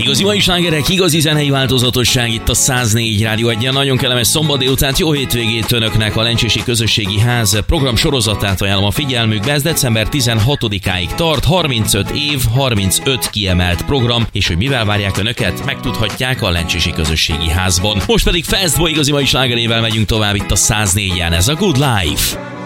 Igazi mai slágerek, igazi zenei változatosság itt a 104 Rádió Egyen. Nagyon kellemes szombat délután, jó hétvégét önöknek. A Lencsési Közösségi Ház program sorozatát ajánlom a figyelmükbe. Ez december 16-áig tart, 35 év, 35 kiemelt program, és hogy mivel várják önöket, megtudhatják a Lencsési Közösségi Házban. Most pedig Fastboy igazi mai slágerével megyünk tovább itt a 104-en. Ez a Good Life.